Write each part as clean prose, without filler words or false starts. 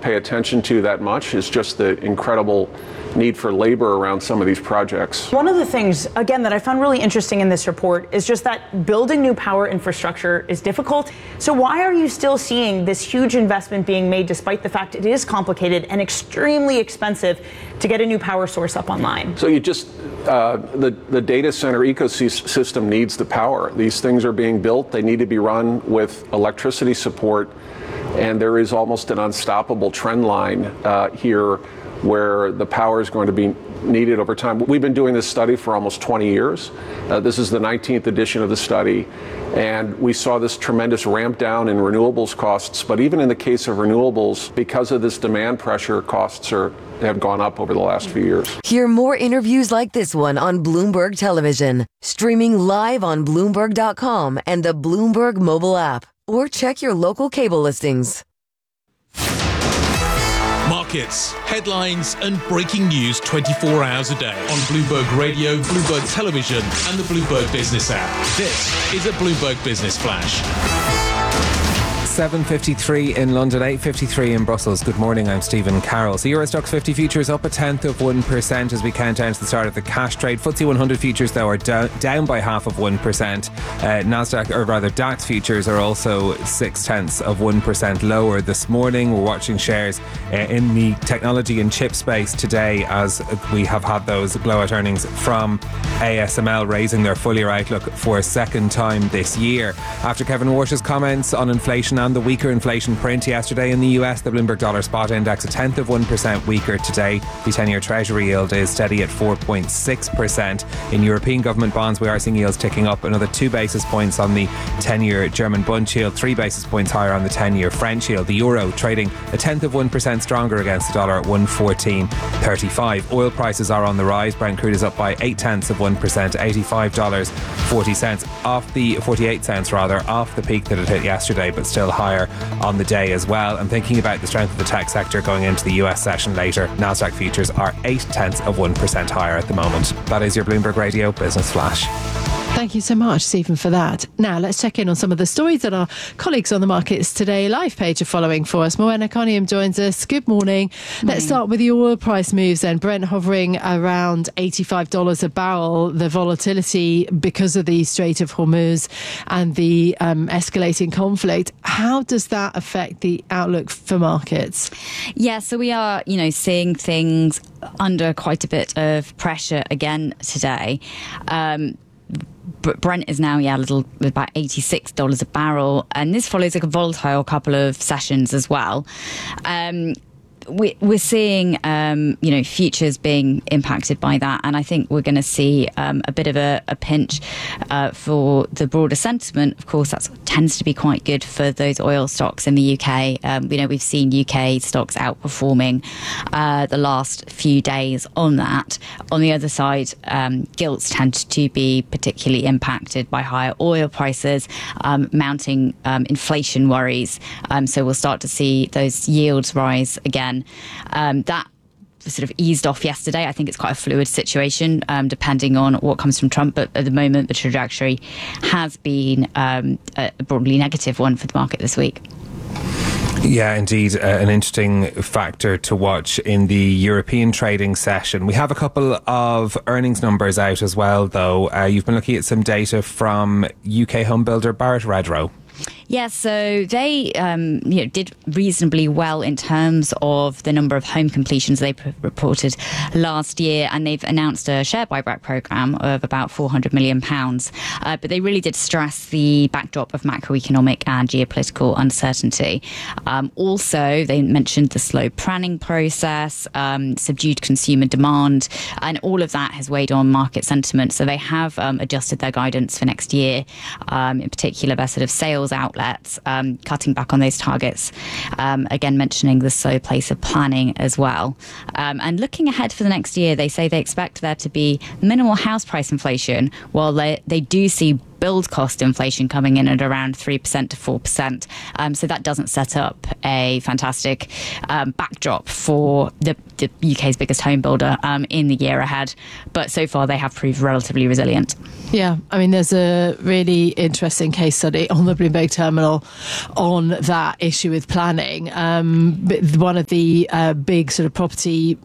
pay attention to that much is just the incredible need for labor around some of these projects. One of the things, again, that I found really interesting in this report is just that building new power infrastructure is difficult. So why are you still seeing this huge investment being made despite the fact it is complicated and extremely expensive to get a new power source up online? So you just, the data center ecosystem needs the power. These things are being built. They need to be run with electricity support. And there is almost an unstoppable trend line here where the power is going to be needed over time. We've been doing this study for almost 20 years. This is the 19th edition of the study, and we saw this tremendous ramp down in renewables costs. But even in the case of renewables, because of this demand pressure, costs have gone up over the last few years. Hear more interviews like this one on Bloomberg Television, streaming live on Bloomberg.com and the Bloomberg mobile app, or check your local cable listings. Markets, headlines and breaking news 24 hours a day on Bloomberg Radio, Bloomberg Television and the Bloomberg Business app. This is a Bloomberg Business Flash. 7.53 in London, 8.53 in Brussels. Good morning, I'm Stephen Carroll. So Euro Stoxx 50 futures up 0.1% as we count down to the start of the cash trade. FTSE 100 futures, though, are down by 0.5%. Nasdaq, or rather DAX futures, are also 0.6% lower this morning. We're watching shares in the technology and chip space today as we have had those blowout earnings from ASML raising their full year outlook for a second time this year. After Kevin Warsh's comments on inflation and the weaker inflation print yesterday in the US, the Bloomberg Dollar Spot Index 0.1% weaker today. The 10-year Treasury yield is steady at 4.6%. In European government bonds, we are seeing yields ticking up another 2 basis points on the 10-year German Bund yield, 3 basis points higher on the 10-year French yield. The euro trading 0.1% stronger against the dollar at 114.35. Oil prices are on the rise. Brent crude is up by 0.8% to $85.40 off the 48 cents off the peak that it hit yesterday, but still higher on the day as well. And thinking about the strength of the tech sector going into the US session later, Nasdaq futures are 0.8% higher at the moment. That is your Bloomberg Radio Business Flash. Thank you so much, Stephen, for that. Now, let's check in on some of the stories that our colleagues on the Markets Today live page are following for us. Moana Coniam joins us. Good morning. Let's start with the oil price moves then. Brent hovering around $85 a barrel. The volatility because of the Strait of Hormuz and the escalating conflict. How does that affect the outlook for markets? Yeah, so we are, seeing things under quite a bit of pressure again today. Brent is now, about $86 a barrel. And this follows a volatile couple of sessions as well. We're seeing, futures being impacted by that. And I think we're going to see a bit of a pinch for the broader sentiment. Of course, that tends to be quite good for those oil stocks in the UK. We've seen UK stocks outperforming the last few days on that. On the other side, gilts tend to be particularly impacted by higher oil prices, mounting inflation worries. So we'll start to see those yields rise again. That sort of eased off yesterday. I think it's quite a fluid situation depending on what comes from Trump. But at the moment, the trajectory has been a broadly negative one for the market this week. Yeah, indeed, an interesting factor to watch in the European trading session. We have a couple of earnings numbers out as well, though. You've been looking at some data from UK home builder Barratt Redrow. Yeah, so they did reasonably well in terms of the number of home completions they reported last year, and they've announced a share buyback programme of about £400 million. But they really did stress the backdrop of macroeconomic and geopolitical uncertainty. Also, they mentioned the slow planning process, subdued consumer demand, and all of that has weighed on market sentiment. So they have adjusted their guidance for next year, in particular their sort of sales outlets, cutting back on those targets, again mentioning the slow pace of planning as well. And looking ahead for the next year, they say they expect there to be minimal house price inflation, while they do see build cost inflation coming in at around 3% to 4%. So that doesn't set up a fantastic backdrop for the UK's biggest home builder in the year ahead. But so far they have proved relatively resilient. Yeah, I mean, there's a really interesting case study on the Bloomberg terminal on that issue with planning. One of the big sort of property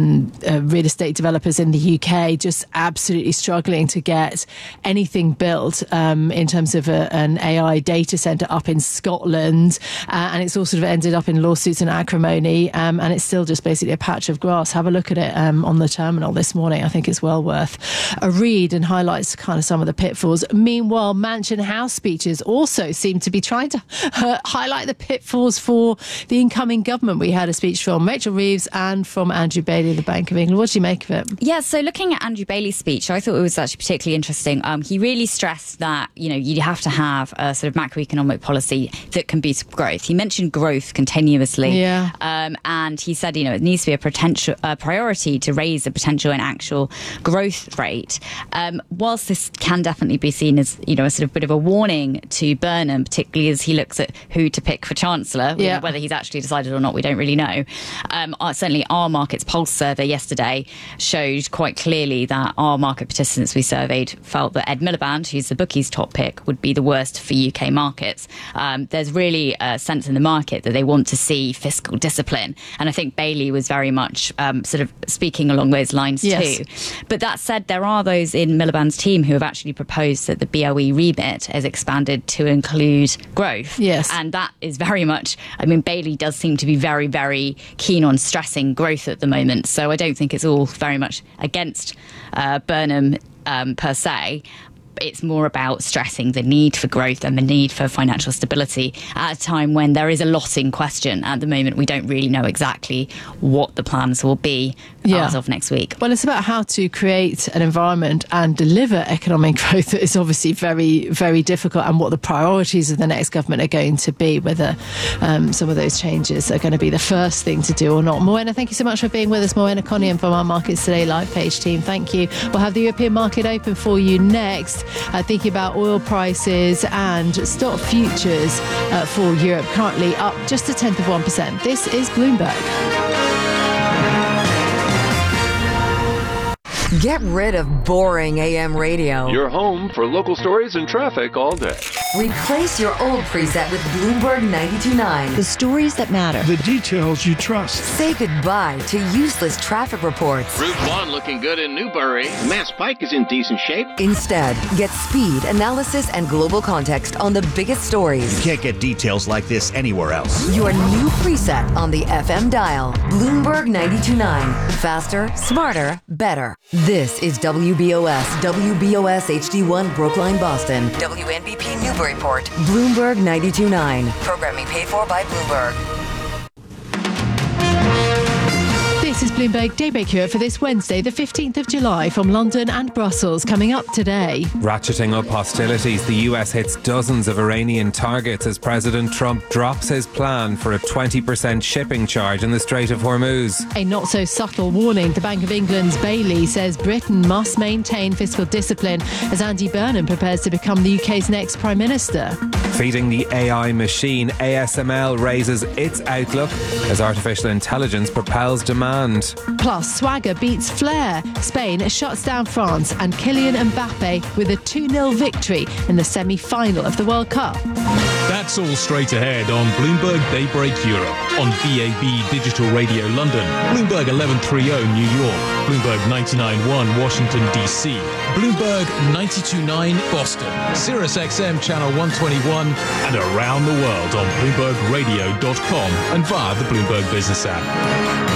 real estate developers in the UK just absolutely struggling to get anything built in terms of an AI data centre up in Scotland. And it's all sort of ended up in lawsuits and acrimony. And it's still just basically a patch of grass. Have a look at it on the terminal this morning. I think it's well worth a read and highlights kind of some of the pitfalls. Meanwhile, Mansion House speeches also seem to be trying to highlight the pitfalls for the incoming government. We had a speech from Rachel Reeves and from Andrew Bailey, the Bank of England. What do you make of it? Yeah, so looking at Andrew Bailey's speech, I thought it was actually particularly interesting. He really stressed that, you have to have a sort of macroeconomic policy that can boost growth. He mentioned growth continuously. Yeah. And he said, it needs to be a priority to raise the potential and actual growth rate. Whilst this can definitely be seen as, a sort of bit of a warning to Burnham, particularly as he looks at who to pick for Chancellor, whether he's actually decided or not, we don't really know. Certainly our Markets Pulse survey yesterday showed quite clearly that our market participants we surveyed felt that Ed Miliband, who's the bookies' top pick, would be the worst for UK markets. There's really a sense in the market that they want to see fiscal discipline. And I think Bailey was very much sort of speaking along those lines too. But that said, there are those in Miliband's team who have actually proposed that the BOE remit is expanded to include growth. Yes. And that is very much, Bailey does seem to be very, very keen on stressing growth at the moment. So I don't think it's all very much against Burnham per se. It's more about stressing the need for growth and the need for financial stability at a time when there is a lot in question. At the moment, we don't really know exactly what the plans will be as of next week. Well, it's about how to create an environment and deliver economic growth that is obviously very, very difficult, and what the priorities of the next government are going to be, whether some of those changes are going to be the first thing to do or not. Moena, thank you so much for being with us. Moena Coniam from our Markets Today live page team. Thank you. We'll have the European market open for you next. Thinking about oil prices and stock futures for Europe, currently up just 0.1%. This is Bloomberg. Get rid of boring AM radio. Your home for local stories and traffic all day. Replace your old preset with Bloomberg 92.9. The stories that matter. The details you trust. Say goodbye to useless traffic reports. Route 1 looking good in Newbury. Mass Pike is in decent shape. Instead, get speed, analysis, and global context on the biggest stories. You can't get details like this anywhere else. Your new preset on the FM dial. Bloomberg 92.9. Faster, smarter, better. This is WBOS HD1 Brookline, Boston. WNBP Newburyport. Bloomberg 92.9. Programming paid for by Bloomberg. This is Bloomberg Daybreak Europe for this Wednesday, the 15th of July, from London and Brussels. Coming up today. Ratcheting up hostilities, the US hits dozens of Iranian targets as President Trump drops his plan for a 20% shipping charge in the Strait of Hormuz. A not-so-subtle warning. The Bank of England's Bailey says Britain must maintain fiscal discipline as Andy Burnham prepares to become the UK's next Prime Minister. Feeding the AI machine, ASML raises its outlook as artificial intelligence propels demand. Plus, Swagger beats Flair. Spain shuts down France, and Kylian Mbappe with a 2-0 victory in the semi-final of the World Cup. That's all straight ahead on Bloomberg Daybreak Europe, on DAB Digital Radio London, Bloomberg 1130 New York, Bloomberg 99.1 Washington DC, Bloomberg 92.9 Boston, Sirius XM Channel 121, and around the world on BloombergRadio.com and via the Bloomberg Business app.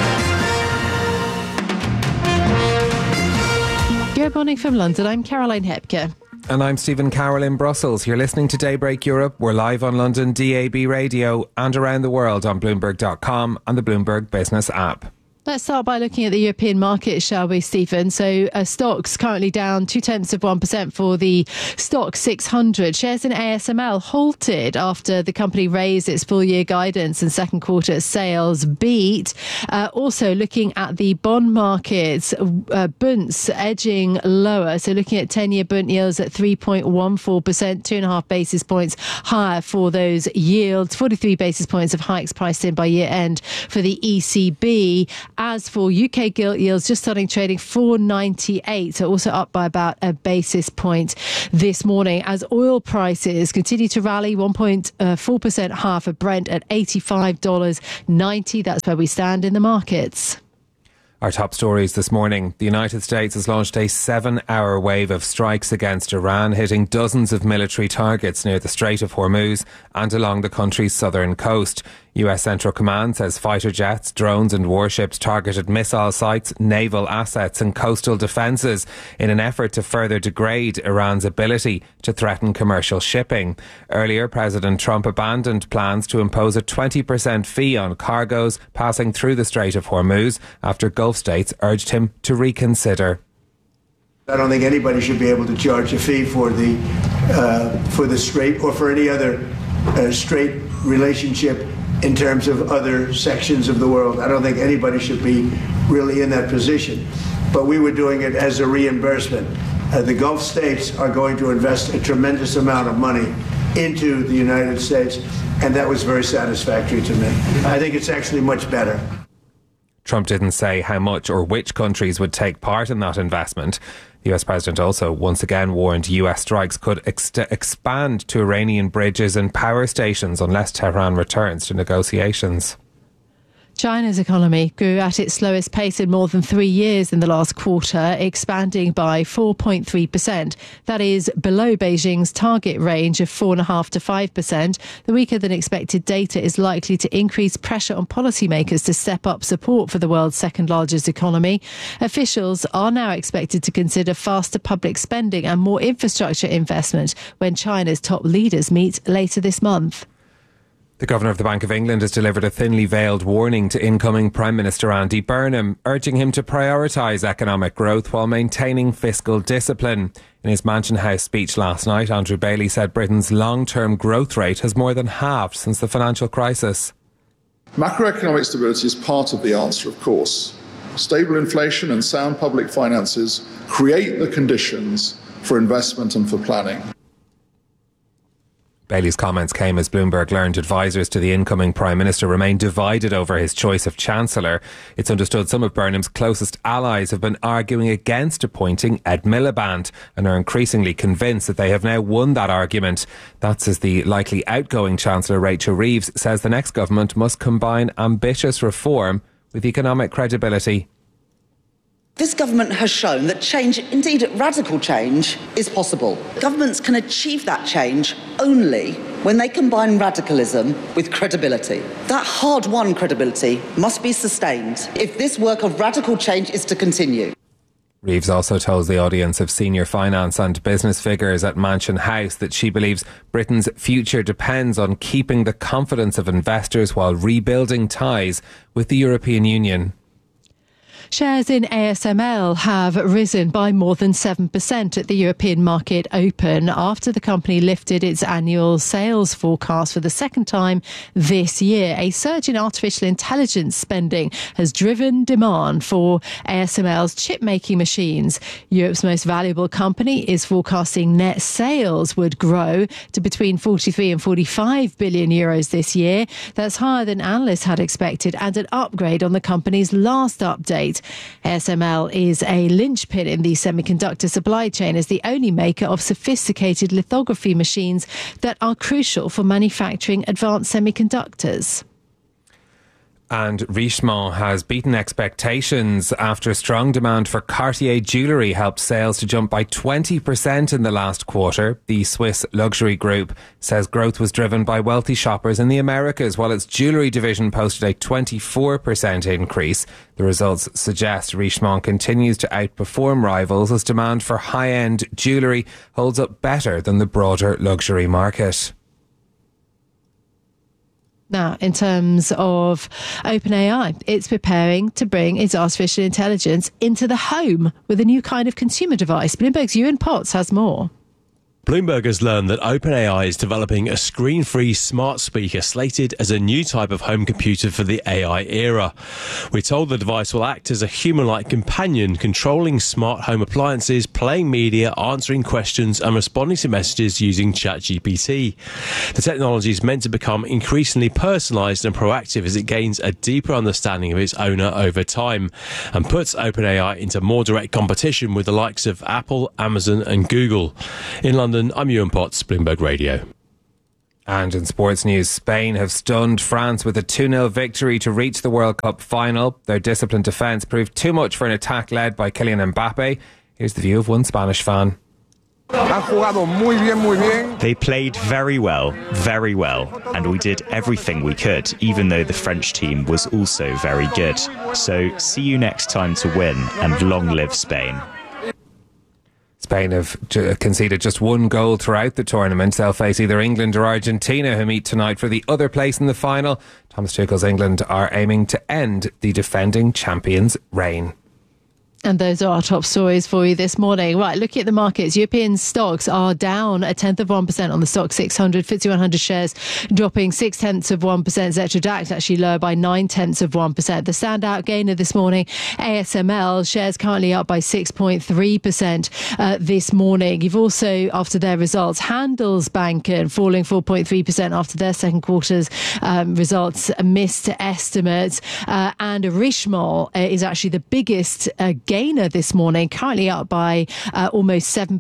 Good morning from London. I'm Caroline Hepker. And I'm Stephen Carroll in Brussels. You're listening to Daybreak Europe. We're live on London DAB Radio and around the world on Bloomberg.com and the Bloomberg Business app. Let's start by looking at the European market, shall we, Stephen? So stocks currently down 0.2% for the stock 600. Shares in ASML halted after the company raised its full year guidance and second quarter sales beat. Also looking at the bond markets, bunds edging lower. So looking at 10-year bund yields at 3.14%, 2.5 basis points higher for those yields. 43 basis points of hikes priced in by year end for the ECB. As for UK gilt yields, just starting trading 4.98, so also up by about a basis point this morning as oil prices continue to rally 1.4% higher for Brent at $85.90. That's where we stand in the markets. Our top stories this morning. The United States has launched a 7-hour wave of strikes against Iran, hitting dozens of military targets near the Strait of Hormuz and along the country's southern coast. US Central Command says fighter jets, drones and warships targeted missile sites, naval assets and coastal defences in an effort to further degrade Iran's ability to threaten commercial shipping. Earlier, President Trump abandoned plans to impose a 20% fee on cargoes passing through the Strait of Hormuz after Gulf states urged him to reconsider. I don't think anybody should be able to charge a fee for the strait or for any other strait relationship in terms of other sections of the world. I don't think anybody should be really in that position. But we were doing it as a reimbursement. The Gulf states are going to invest a tremendous amount of money into the United States, and that was very satisfactory to me. I think it's actually much better. Trump didn't say how much or which countries would take part in that investment. The US President also once again warned US strikes could expand to Iranian bridges and power stations unless Tehran returns to negotiations. China's economy grew at its slowest pace in more than 3 years in the last quarter, expanding by 4.3%. That is below Beijing's target range of 4.5% to 5%. The weaker than expected data is likely to increase pressure on policymakers to step up support for the world's second largest economy. Officials are now expected to consider faster public spending and more infrastructure investment when China's top leaders meet later this month. The Governor of the Bank of England has delivered a thinly veiled warning to incoming Prime Minister Andy Burnham, urging him to prioritise economic growth while maintaining fiscal discipline. In his Mansion House speech last night, Andrew Bailey said Britain's long-term growth rate has more than halved since the financial crisis. Macroeconomic stability is part of the answer, of course. Stable inflation and sound public finances create the conditions for investment and for planning. Bailey's comments came as Bloomberg learned advisers to the incoming Prime Minister remain divided over his choice of Chancellor. It's understood some of Burnham's closest allies have been arguing against appointing Ed Miliband and are increasingly convinced that they have now won that argument. That's as the likely outgoing Chancellor Rachel Reeves says the next government must combine ambitious reform with economic credibility. This government has shown that change, indeed radical change, is possible. Governments can achieve that change only when they combine radicalism with credibility. That hard-won credibility must be sustained if this work of radical change is to continue. Reeves also told the audience of senior finance and business figures at Mansion House that she believes Britain's future depends on keeping the confidence of investors while rebuilding ties with the European Union. Shares in ASML have risen by more than 7% at the European market open after the company lifted its annual sales forecast for the second time this year. A surge in artificial intelligence spending has driven demand for ASML's chip-making machines. Europe's most valuable company is forecasting net sales would grow to between 43 and 45 billion euros this year. That's higher than analysts had expected and an upgrade on the company's last update. ASML is a linchpin in the semiconductor supply chain as the only maker of sophisticated lithography machines that are crucial for manufacturing advanced semiconductors. And Richemont has beaten expectations after strong demand for Cartier jewellery helped sales to jump by 20% in the last quarter. The Swiss luxury group says growth was driven by wealthy shoppers in the Americas, while its jewellery division posted a 24% increase. The results suggest Richemont continues to outperform rivals as demand for high-end jewellery holds up better than the broader luxury market. Now, in terms of OpenAI, it's preparing to bring its artificial intelligence into the home with a new kind of consumer device. Bloomberg's Ewan Potts has more. Bloomberg has learned that OpenAI is developing a screen-free smart speaker slated as a new type of home computer for the AI era. We're told the device will act as a human-like companion, controlling smart home appliances, playing media, answering questions and responding to messages using ChatGPT. The technology is meant to become increasingly personalised and proactive as it gains a deeper understanding of its owner over time and puts OpenAI into more direct competition with the likes of Apple, Amazon and Google. In London, I'm Ewan Potts, Bloomberg Radio. And in sports news, Spain have stunned France with a 2-0 victory to reach the World Cup final. Their disciplined defence proved too much for an attack led by Kylian Mbappe. Here's the view of one Spanish fan. They played very well, and we did everything we could, even though the French team was also very good. So see you next time to win, and long live Spain. Spain have conceded just one goal throughout the tournament. They'll face either England or Argentina, who meet tonight for the other place in the final. Thomas Tuchel's England are aiming to end the defending champions' reign. And those are our top stories for you this morning. Right, looking at the markets, European stocks are down 0.1% on the stock 600. FTSE 100 shares dropping 0.6%. Xetra DAX actually lower by 0.9%. The standout gainer this morning, ASML, shares currently up by 6.3% this morning. You've also, after their results, Handelsbanken falling 4.3% after their second quarter's results missed estimates. And Richemont is actually the biggest gainer this morning, currently up by almost 7%,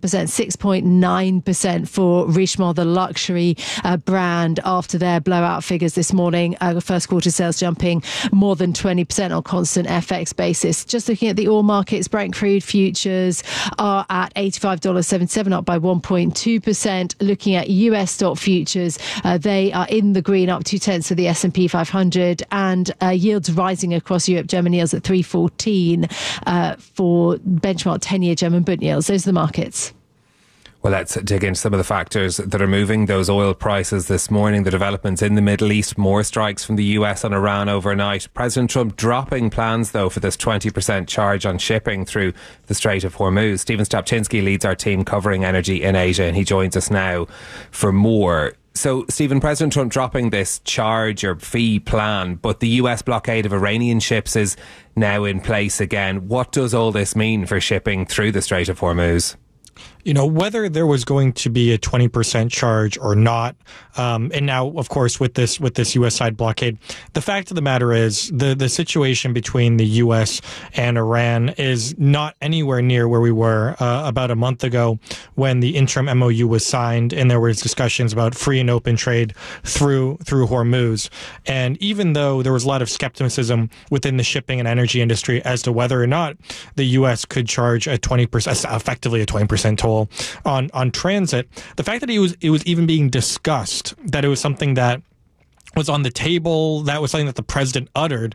6.9% for Richemont, the luxury brand, after their blowout figures this morning. First quarter sales jumping more than 20% on constant FX basis. Just looking at the oil markets, Brent crude futures are at $85.77, up by 1.2%. Looking at US stock futures, they are in the green, up 0.2 of the S&P 500, and yields rising across Europe. German yields at 3.14 for benchmark 10-year German Bund yields. Those are the markets. Well, let's dig into some of the factors that are moving those oil prices this morning. The developments in the Middle East, more strikes from the US on Iran overnight. President Trump dropping plans, though, for this 20% charge on shipping through the Strait of Hormuz. Stephen Stapczynski leads our team covering energy in Asia, and he joins us now for more. So, Stephen, President Trump dropping this charge or fee plan, but the US blockade of Iranian ships is now in place again. What does all this mean for shipping through the Strait of Hormuz? You know, whether there was going to be a 20% charge or not, and now, of course, with this U.S. side blockade, the fact of the matter is the situation between the U.S. and Iran is not anywhere near where we were about a month ago when the interim MOU was signed and there was discussions about free and open trade through Hormuz. And even though there was a lot of skepticism within the shipping and energy industry as to whether or not the U.S. could charge a 20%, effectively a 20% toll on transit, the fact that it was even being discussed, that it was something that was on the table, that was something that the president uttered,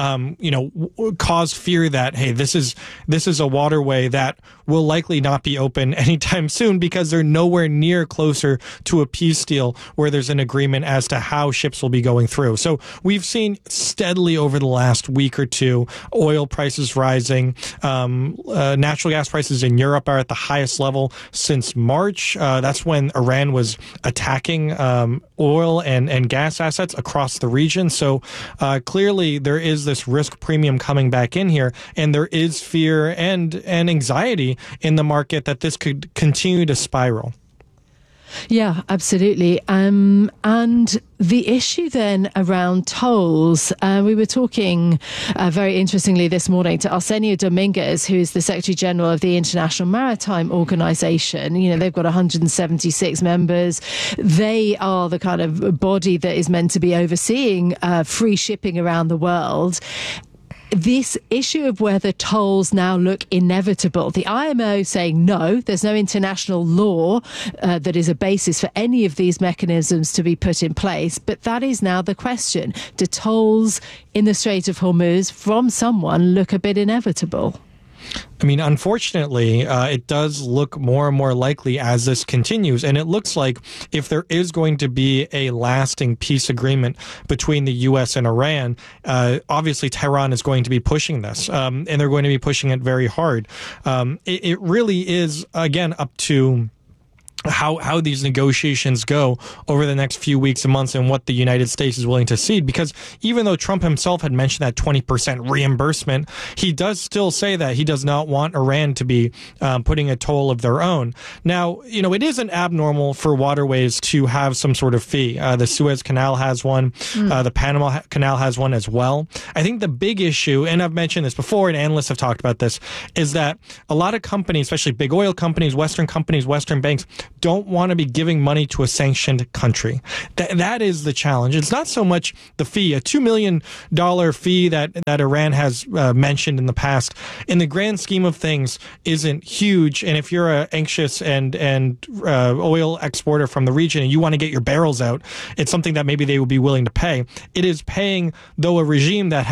caused fear that, hey, this is a waterway that will likely not be open anytime soon because they're nowhere near closer to a peace deal where there's an agreement as to how ships will be going through. So we've seen steadily over the last week or two, oil prices rising. Natural gas prices in Europe are at the highest level since March. That's when Iran was attacking oil and gas assets across the region. So clearly there is this risk premium coming back in here, and there is fear and anxiety in the market that this could continue to spiral. Yeah, absolutely. And the issue then around tolls, we were talking very interestingly this morning to Arsenio Dominguez, who is the Secretary General of the International Maritime Organization. You know, they've got 176 members. They are the kind of body that is meant to be overseeing free shipping around the world. This issue of whether tolls now look inevitable, the IMO saying no, there's no international law that is a basis for any of these mechanisms to be put in place. But that is now the question. Do tolls in the Strait of Hormuz from someone look a bit inevitable? I mean, unfortunately, it does look more and more likely as this continues. And it looks like if there is going to be a lasting peace agreement between the U.S. and Iran, obviously Tehran is going to be pushing this, and they're going to be pushing it very hard. It really is, again, up to how these negotiations go over the next few weeks and months and what the United States is willing to cede. Because even though Trump himself had mentioned that 20% reimbursement, he does still say that he does not want Iran to be putting a toll of their own. Now, it isn't abnormal for waterways to have some sort of fee. The Suez Canal has one. The Panama Canal has one as well. I think the big issue, and I've mentioned this before, and analysts have talked about this, is that a lot of companies, especially big oil companies, Western banks, don't want to be giving money to a sanctioned country. That is the challenge. It's not so much the fee, a $2 million fee that Iran has mentioned in the past, in the grand scheme of things, isn't huge. And if you're an anxious and oil exporter from the region and you want to get your barrels out, it's something that maybe they would be willing to pay. It is paying, though, a regime that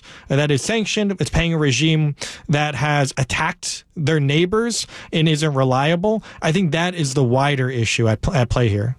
is sanctioned. It's paying a regime that has attacked their neighbors and isn't reliable. I think that is the wider issue at play here.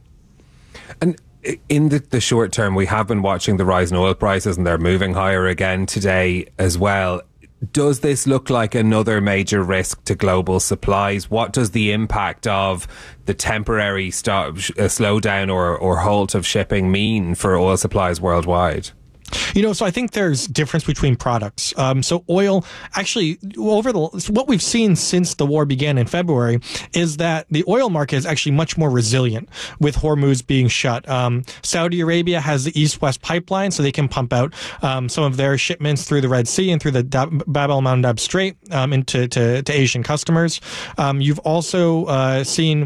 And in the short term, we have been watching the rise in oil prices, and they're moving higher again today as well. Does this look like another major risk to global supplies? What does the impact of the temporary slowdown or halt of shipping mean for oil supplies worldwide? So I think there's difference between products. So oil, actually, what we've seen since the war began in February is that the oil market is actually much more resilient with Hormuz being shut. Saudi Arabia has the East-West pipeline, so they can pump out some of their shipments through the Red Sea and through the Bab el-Mandeb Strait into Asian customers. You've also seen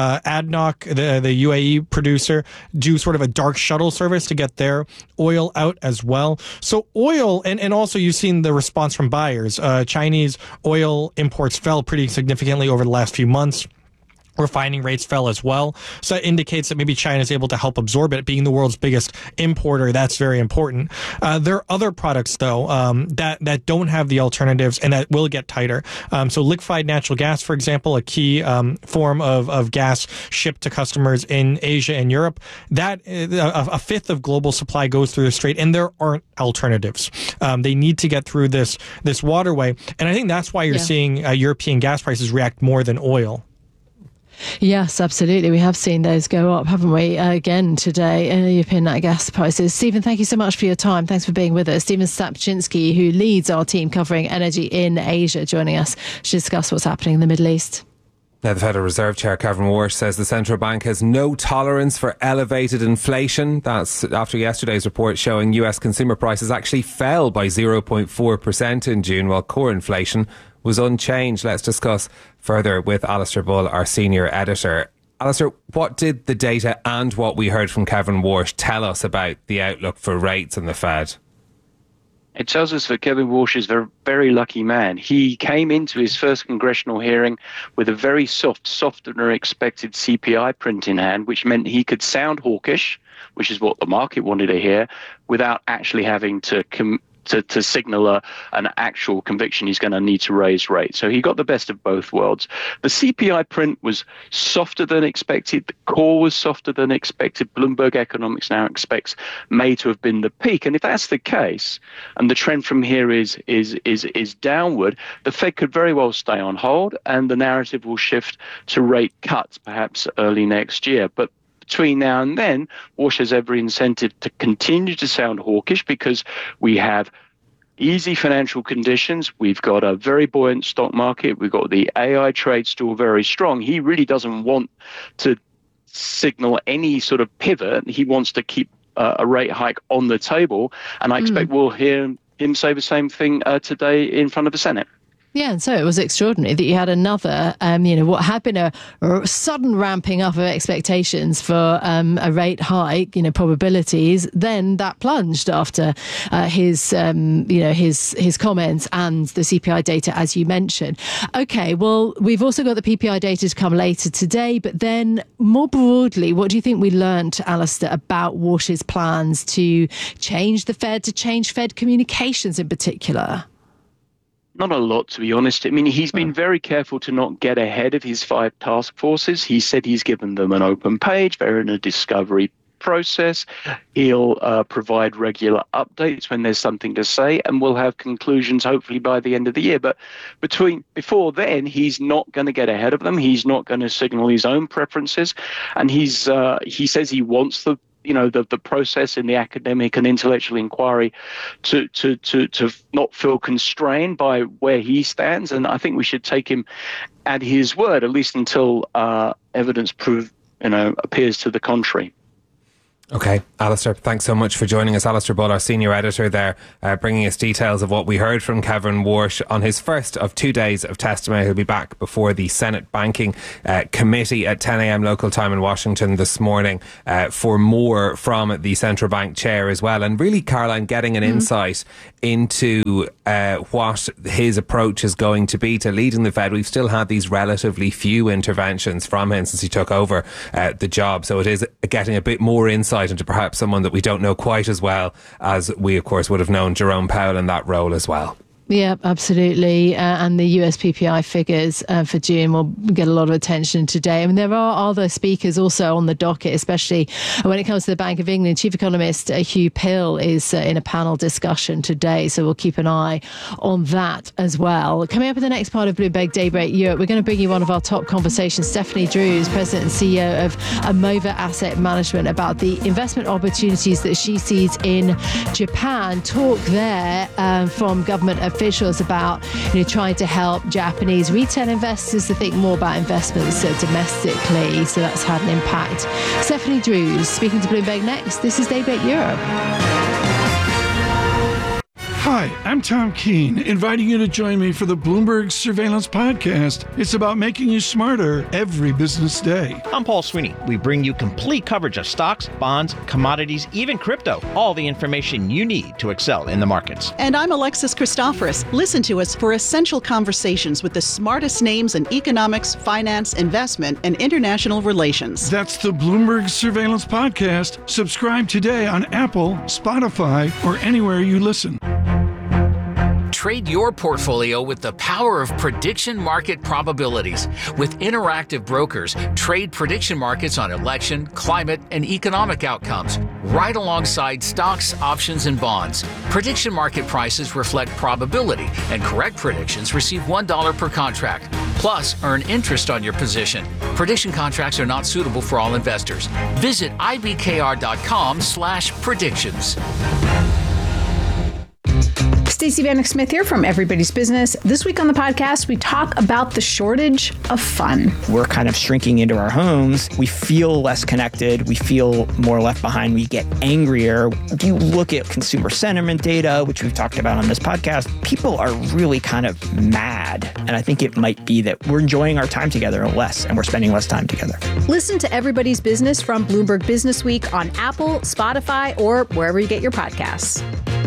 ADNOC, the UAE producer, do sort of a dark shuttle service to get their oil out as well. So oil, and also you've seen the response from buyers. Chinese oil imports fell pretty significantly over the last few months. Refining rates fell as well. So that indicates that maybe China is able to help absorb it. Being the world's biggest importer, that's very important. There are other products, though, that don't have the alternatives and that will get tighter. So liquefied natural gas, for example, a key form of gas shipped to customers in Asia and Europe, that a fifth of global supply goes through the strait, and there aren't alternatives. They need to get through this waterway. And I think that's why you're seeing European gas prices react more than oil. Yes, absolutely. We have seen those go up, haven't we, again today in European natural gas prices. Stephen, thank you so much for your time. Thanks for being with us. Stephen Stapczynski, who leads our team covering energy in Asia, joining us to discuss what's happening in the Middle East. Now, the Federal Reserve Chair, Kevin Warsh, says the central bank has no tolerance for elevated inflation. That's after yesterday's report showing US consumer prices actually fell by 0.4% in June, while core inflation was unchanged. Let's discuss further with Alistair Bull, our senior editor. Alistair, what did the data and what we heard from Kevin Warsh tell us about the outlook for rates and the Fed? It tells us that Kevin Warsh is a very lucky man. He came into his first congressional hearing with a very softer than expected CPI print in hand, which meant he could sound hawkish, which is what the market wanted to hear, without actually having to signal an actual conviction he's going to need to raise rates. So he got the best of both worlds. The CPI print was softer than expected. The core was softer than expected. Bloomberg Economics now expects May to have been the peak. And if that's the case, and the trend from here is downward, the Fed could very well stay on hold, and the narrative will shift to rate cuts perhaps early next year. But between now and then, Warsh has every incentive to continue to sound hawkish because we have easy financial conditions. We've got a very buoyant stock market. We've got the AI trade still very strong. He really doesn't want to signal any sort of pivot. He wants to keep a rate hike on the table. And I expect we'll hear him say the same thing today in front of the Senate. Yeah, and so it was extraordinary that you had another, what had been a sudden ramping up of expectations for a rate hike, probabilities. Then that plunged after his comments and the CPI data, as you mentioned. Okay, well, we've also got the PPI data to come later today, but then more broadly, what do you think we learned, Alistair, about Warsh's plans to change the Fed, to change Fed communications in particular? Not a lot, to be honest. I mean, he's been very careful to not get ahead of his 5 task forces. He said he's given them an open page. They're in a discovery process. He'll provide regular updates when there's something to say, and we'll have conclusions hopefully by the end of the year. But before then, he's not going to get ahead of them. He's not going to signal his own preferences, and he says he wants the process in the academic and intellectual inquiry to not feel constrained by where he stands. And I think we should take him at his word, at least until evidence appears to the contrary. Okay, Alistair, thanks so much for joining us. Alistair Bull, our senior editor there, bringing us details of what we heard from Kevin Warsh on his first of 2 days of testimony. He'll be back before the Senate Banking Committee at 10 a.m. local time in Washington this morning for more from the central bank chair as well. And really, Caroline, getting an insight into what his approach is going to be to leading the Fed. We've still had these relatively few interventions from him since he took over the job. So it is getting a bit more insight into perhaps someone that we don't know quite as well as we, of course, would have known Jerome Powell in that role as well. Yeah, absolutely. And the US PPI figures for June will get a lot of attention today. I mean, there are other speakers also on the docket, especially when it comes to the Bank of England. Chief Economist Hugh Pill is in a panel discussion today, so we'll keep an eye on that as well. Coming up in the next part of Bloomberg Daybreak Europe, we're going to bring you one of our top conversations. Stephanie Drews, President and CEO of Amova Asset Management, about the investment opportunities that she sees in Japan. Talk there from government officials about trying to help Japanese retail investors to think more about investments domestically. So that's had an impact. Stephanie Drews speaking to Bloomberg next. This is Daybreak Europe. Hi, I'm Tom Keene, inviting you to join me for the Bloomberg Surveillance Podcast. It's about making you smarter every business day. I'm Paul Sweeney. We bring you complete coverage of stocks, bonds, commodities, even crypto. All the information you need to excel in the markets. And I'm Alexis Christoforous. Listen to us for essential conversations with the smartest names in economics, finance, investment, and international relations. That's the Bloomberg Surveillance Podcast. Subscribe today on Apple, Spotify, or anywhere you listen. Trade your portfolio with the power of prediction market probabilities. With Interactive Brokers, trade prediction markets on election, climate, and economic outcomes, right alongside stocks, options, and bonds. Prediction market prices reflect probability, and correct predictions receive $1 per contract. Plus, earn interest on your position. Prediction contracts are not suitable for all investors. Visit ibkr.com/predictions. Stacey Vanek Smith here from Everybody's Business. This week on the podcast, we talk about the shortage of fun. We're kind of shrinking into our homes. We feel less connected. We feel more left behind. We get angrier. If you look at consumer sentiment data, which we've talked about on this podcast, people are really kind of mad. And I think it might be that we're enjoying our time together less and we're spending less time together. Listen to Everybody's Business from Bloomberg Business Week on Apple, Spotify, or wherever you get your podcasts.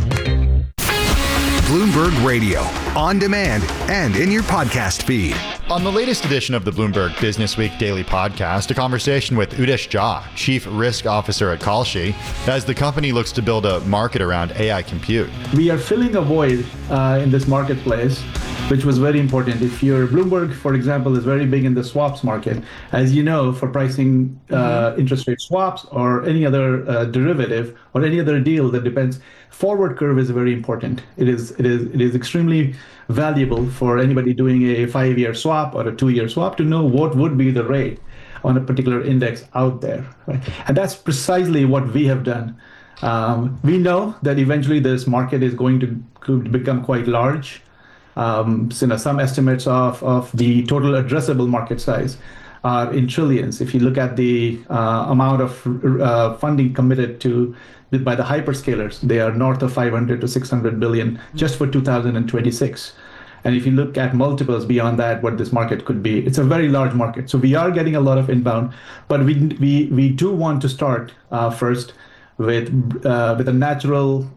Bloomberg Radio, on demand and in your podcast feed. On the latest edition of the Bloomberg Business Week Daily Podcast, a conversation with Udesh Jha, Chief Risk Officer at Kalshi, as the company looks to build a market around AI compute. We are filling a void in this marketplace, which was very important. If you're Bloomberg, for example, is very big in the swaps market. As you know, for pricing interest rate swaps or any other derivative or any other deal that depends, forward curve is very important. It is extremely valuable for anybody doing a 5-year swap or a 2-year swap to know what would be the rate on a particular index out there. Right? And that's precisely what we have done. We know that eventually this market is going to become quite large. Some estimates of the total addressable market size are in trillions. If you look at the amount of funding committed by the hyperscalers, they are north of 500 to 600 billion just for 2026. And if you look at multiples beyond that, what this market could be, it's a very large market. So we are getting a lot of inbound, but we do want to start first with a natural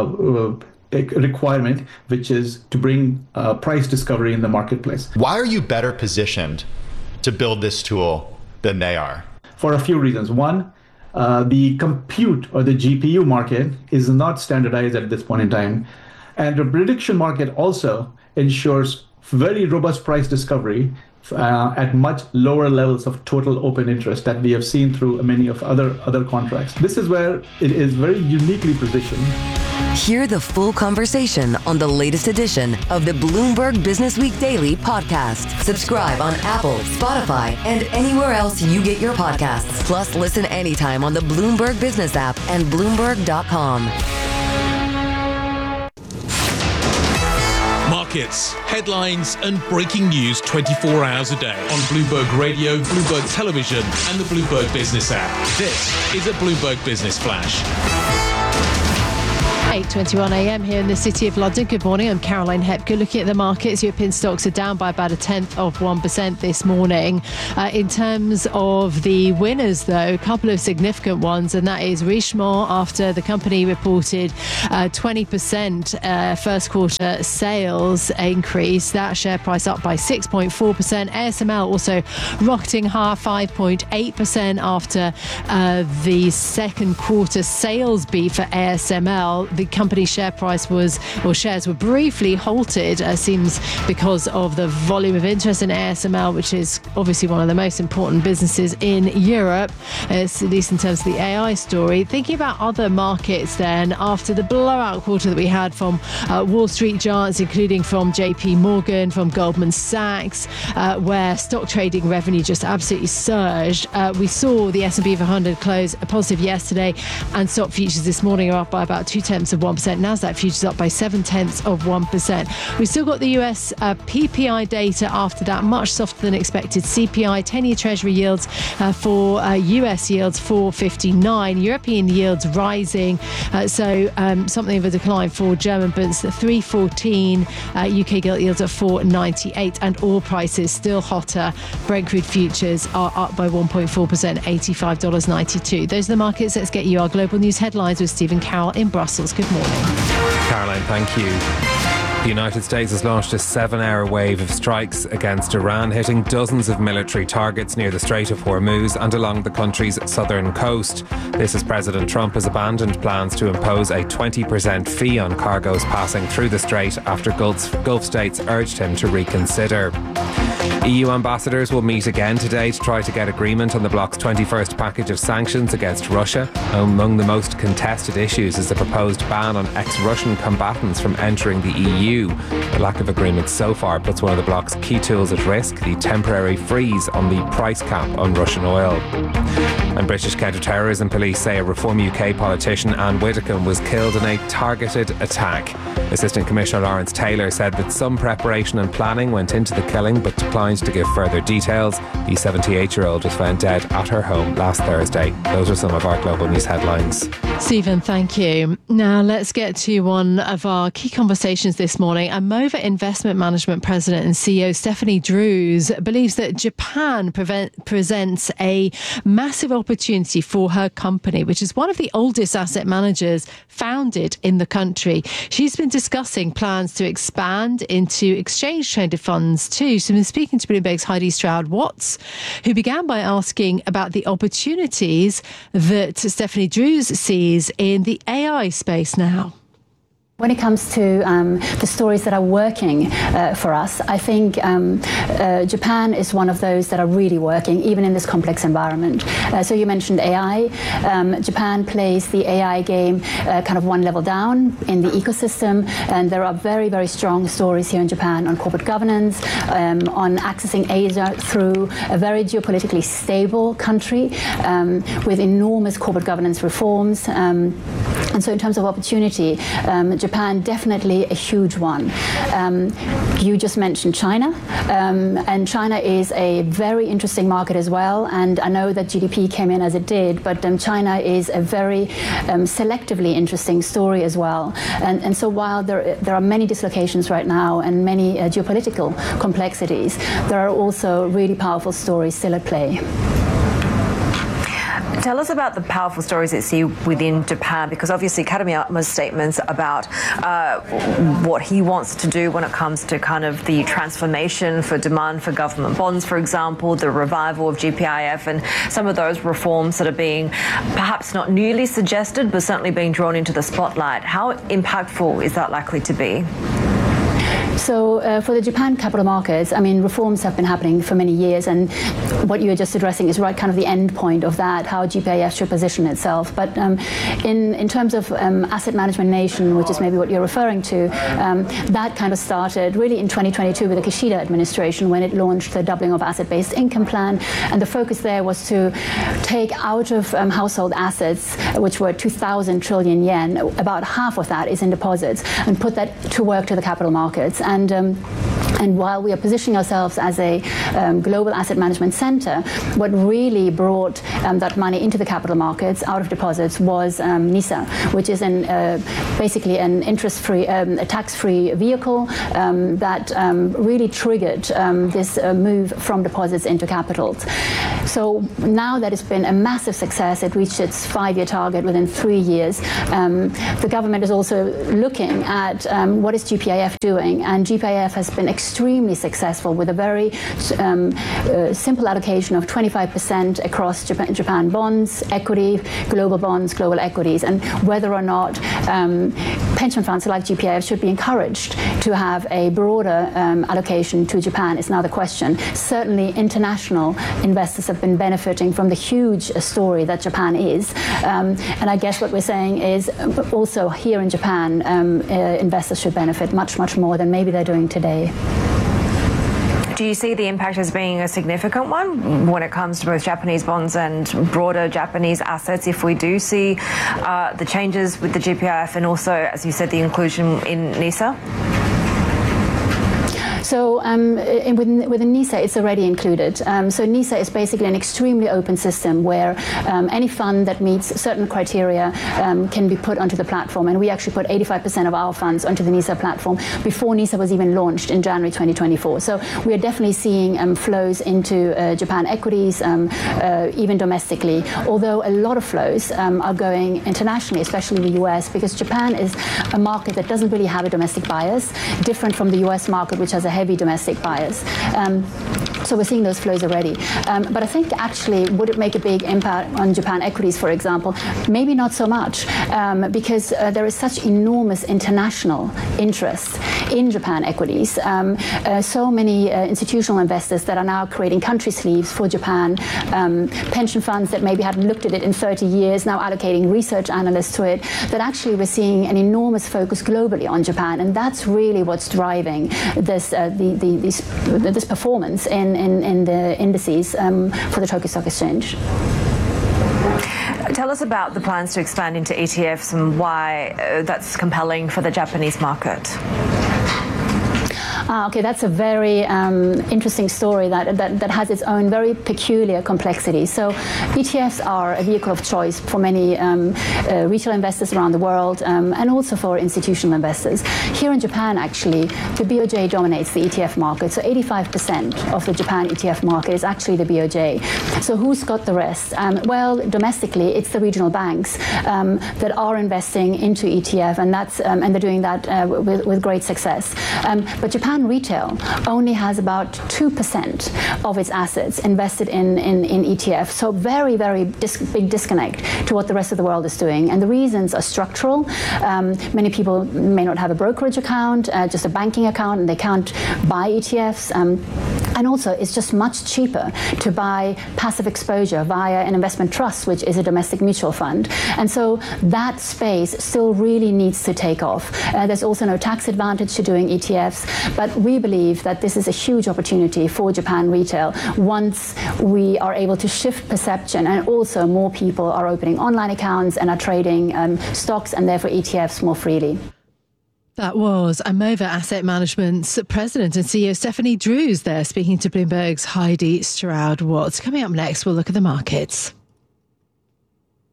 requirement, which is to bring price discovery in the marketplace. Why are you better positioned to build this tool than they are? For a few reasons. One, the compute or the GPU market is not standardized at this point in time. And the prediction market also ensures very robust price discovery at much lower levels of total open interest that we have seen through many of other contracts. This is where it is very uniquely positioned. Hear the full conversation on the latest edition of the Bloomberg Business Week Daily podcast. Subscribe on Apple, Spotify, and anywhere else you get your podcasts. Plus, listen anytime on the Bloomberg Business app and Bloomberg.com. Markets, headlines, and breaking news 24 hours a day on Bloomberg Radio, Bloomberg Television, and the Bloomberg Business app. This is a Bloomberg Business Flash. 8:21 a.m. here in the City of London. Good morning. I'm Caroline Hepker. Looking at the markets, European stocks are down by about 0.1% this morning. In terms of the winners, though, a couple of significant ones, and that is Richemont, after the company reported 20% first quarter sales increase. That share price up by 6.4%. ASML also rocketing higher, 5.8% after the second quarter sales beat for ASML. The company's shares were briefly halted, seems because of the volume of interest in ASML, which is obviously one of the most important businesses in Europe, at least in terms of the AI story. Thinking about other markets then, after the blowout quarter that we had from Wall Street giants, including from JP Morgan, from Goldman Sachs, where stock trading revenue just absolutely surged. We saw the S&P 500 close positive yesterday, and stock futures this morning are up by about 0.2%. Nasdaq futures up by 0.7%. We've still got the US PPI data after that, much softer than expected. CPI, 10-year Treasury yields for US yields 4.59. European yields rising, so something of a decline for German bonds at 3.14. UK gilt yields at 4.98, and oil prices still hotter. Brent crude futures are up by 1.4%, $85.92. Those are the markets. Let's get you our global news headlines with Stephen Carroll in Brussels. Good morning. Caroline, thank you. The United States has launched a 7-hour wave of strikes against Iran, hitting dozens of military targets near the Strait of Hormuz and along the country's southern coast. This as President Trump has abandoned plans to impose a 20% fee on cargoes passing through the strait after Gulf states urged him to reconsider. EU ambassadors will meet again today to try to get agreement on the bloc's 21st package of sanctions against Russia. Among the most contested issues is the proposed ban on ex-Russian combatants from entering the EU. The lack of agreement so far puts one of the bloc's key tools at risk, the temporary freeze on the price cap on Russian oil. And British counter-terrorism police say a Reform UK politician, Anne Widdecombe, was killed in a targeted attack. Assistant Commissioner Lawrence Taylor said that some preparation and planning went into the killing, but declined to give further details. The 78-year-old was found dead at her home last Thursday. Those are some of our global news headlines. Stephen, thank you. Now let's get to one of our key conversations this morning. Amova Investment Management President and CEO Stephanie Drews believes that Japan presents a massive opportunity for her company, which is one of the oldest asset managers founded in the country. She's been discussing plans to expand into exchange-traded funds too. She's been speaking to Bloomberg's Heidi Stroud-Watts, who began by asking about the opportunities that Stephanie Drews sees in the AI space now. When it comes to the stories that are working for us, I think Japan is one of those that are really working, even in this complex environment. So you mentioned AI. Japan plays the AI game kind of one level down in the ecosystem, and there are very, very strong stories here in Japan on corporate governance, on accessing Asia through a very geopolitically stable country with enormous corporate governance reforms. And so in terms of opportunity, Japan definitely a huge one. You just mentioned China, and China is a very interesting market as well. And I know that GDP came in as it did, but China is a very selectively interesting story as well. And so while there are many dislocations right now and many geopolitical complexities, there are also really powerful stories still at play. Tell us about the powerful stories that you see within Japan, because obviously Katayama's statements about what he wants to do when it comes to kind of the transformation for demand for government bonds, for example, the revival of GPIF and some of those reforms that are being perhaps not newly suggested, but certainly being drawn into the spotlight. How impactful is that likely to be? So for the Japan capital markets, I mean, reforms have been happening for many years, and what you're just addressing is right kind of the end point of that, how GPIF should position itself. But in terms of Asset Management Nation, which is maybe what you're referring to, that kind of started really in 2022 with the Kishida administration when it launched the doubling of asset-based income plan, and the focus there was to take out of household assets, which were 2,000 trillion yen, about half of that is in deposits, and put that to work to the capital markets. And while we are positioning ourselves as a global asset management center, what really brought that money into the capital markets out of deposits was NISA, which is basically an interest-free, a tax-free vehicle that really triggered this move from deposits into capitals. So now that it's been a massive success, it reached its 5-year target within 3 years. The government is also looking at what is GPIF doing, and GPIF has been extremely successful with a very simple allocation of 25% across Japan bonds, equity, global bonds, global equities, and whether or not pension funds like GPIF should be encouraged to have a broader allocation to Japan is now the question. Certainly international investors have been benefiting from the huge story that Japan is, and I guess what we're saying is also here in Japan investors should benefit much more than maybe they're doing today. Do you see the impact as being a significant one when it comes to both Japanese bonds and broader Japanese assets if we do see the changes with the GPIF and also, as you said, the inclusion in NISA? So within NISA, it's already included. So NISA is basically an extremely open system where any fund that meets certain criteria can be put onto the platform. And we actually put 85% of our funds onto the NISA platform before NISA was even launched in January 2024. So we are definitely seeing flows into Japan equities, even domestically, although a lot of flows are going internationally, especially in the US, because Japan is a market that doesn't really have a domestic bias, different from the US market, which has a heavy domestic bias. So we're seeing those flows already. But I think actually, would it make a big impact on Japan equities, for example? Maybe not so much, because there is such enormous international interest in Japan equities. So many institutional investors that are now creating country sleeves for Japan, pension funds that maybe hadn't looked at it in 30 years, now allocating research analysts to it, that actually we're seeing an enormous focus globally on Japan. And that's really what's driving this this performance in the indices for the Tokyo Stock Exchange. Tell us about the plans to expand into ETFs and why that's compelling for the Japanese market. Okay, that's a very interesting story that has its own very peculiar complexity. So ETFs are a vehicle of choice for many retail investors around the world and also for institutional investors. Here in Japan, actually, the BOJ dominates the ETF market. So 85% of the Japan ETF market is actually the BOJ. So who's got the rest? Well, domestically, it's the regional banks that are investing into ETF, and they're doing that with great success. But Japan retail only has about 2% of its assets invested in ETF. So very big disconnect to what the rest of the world is doing. And the reasons are structural. Many people may not have a brokerage account, just a banking account, and they can't buy ETFs. And also, it's just much cheaper to buy passive exposure via an investment trust, which is a domestic mutual fund. And so that space still really needs to take off. There's also no tax advantage to doing ETFs, but we believe that this is a huge opportunity for Japan retail once we are able to shift perception, and also more people are opening online accounts and are trading stocks and therefore ETFs more freely. That was Amova Asset Management's President and CEO Stephanie Drews there speaking to Bloomberg's Heidi Stroud-Watts. Coming up next, we'll look at the markets.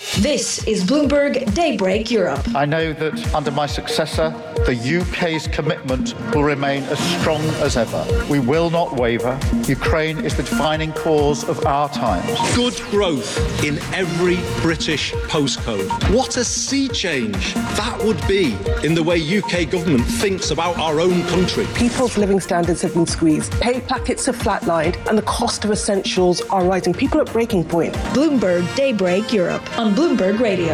This is Bloomberg Daybreak Europe. I know that under my successor, the UK's commitment will remain as strong as ever. We will not waver. Ukraine is the defining cause of our times. Good growth in every British postcode. What a sea change that would be in the way UK government thinks about our own country. People's living standards have been squeezed. Pay packets have flatlined and the cost of essentials are rising. People are at breaking point. Bloomberg Daybreak Europe on Bloomberg Radio.